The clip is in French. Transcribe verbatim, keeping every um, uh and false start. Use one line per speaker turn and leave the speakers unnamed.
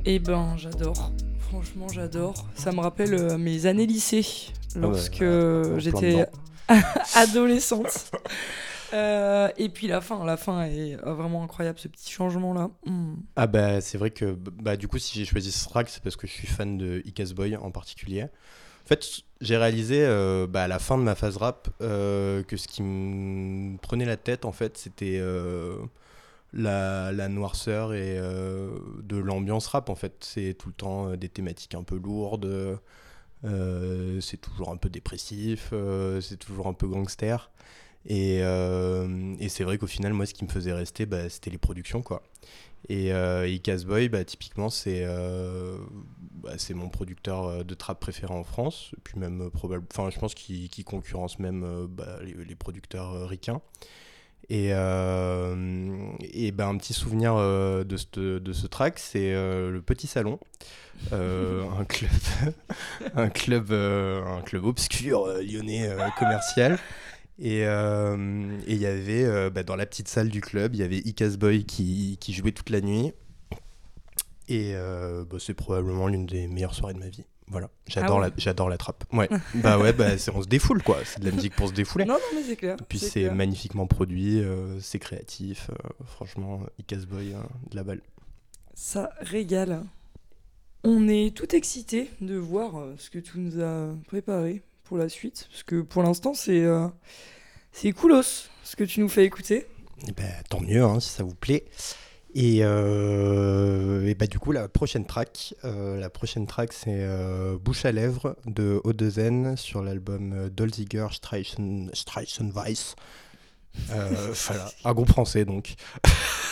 Eh ben, j'adore. Franchement, j'adore. Ça me rappelle euh, mes années lycée, lorsque
Ah ouais,
euh,
en plein
j'étais
dedans.
adolescente. Euh, et puis la fin, la fin est euh, vraiment incroyable, ce petit changement-là. Mm.
Ah bah c'est vrai que bah du coup si j'ai choisi ce track c'est parce que je suis fan de Icaz Boy en particulier. En fait j'ai réalisé euh, bah, à la fin de ma phase rap euh, que ce qui me prenait la tête en fait c'était euh, la, la noirceur et euh, de l'ambiance rap en fait. C'est tout le temps euh, des thématiques un peu lourdes, euh, c'est toujours un peu dépressif, euh, c'est toujours un peu gangster. Et, euh, et c'est vrai qu'au final moi ce qui me faisait rester bah, c'était les productions quoi. Et euh, Icaz Boy, bah, typiquement, c'est euh, bah, c'est mon producteur euh, de trap préféré en France. Et puis même, euh, probable, enfin, je pense qu'il qu'il concurrence même euh, bah, les, les producteurs euh, ricains. Et, euh, et bah, un petit souvenir euh, de, ce, de ce track, c'est euh, le Petit Salon, euh, un club, un club, euh, un club obscur euh, lyonnais euh, commercial. Et euh, et il y avait, euh, bah, dans la petite salle du club, il y avait Icaz Boy qui, qui jouait toute la nuit. Et euh, bah, c'est probablement l'une des meilleures soirées de ma vie. Voilà,
Ah
j'adore
ouais.
la, j'adore la trappe. Ouais, bah ouais, bah, c'est- on se défoule quoi. C'est de la musique pour se défouler.
Non, non, mais c'est clair,
Et puis
c'est
c'est
clair.
magnifiquement produit, euh, c'est créatif. euh, franchement, Icaz Boy, hein, de la balle.
Ça régale. On est tout excités de voir euh, ce que tu nous as préparé pour la suite, parce que pour l'instant, c'est euh, c'est coolos ce que tu nous fais écouter.
Et bah, tant mieux hein, si ça vous plaît. Et, euh, et bah du coup la prochaine track, euh, la prochaine track c'est euh, Bouche à lèvres de O deux N sur l'album euh, Dolziger Streichen, Streichenweiss. Euh, voilà, un groupe français donc.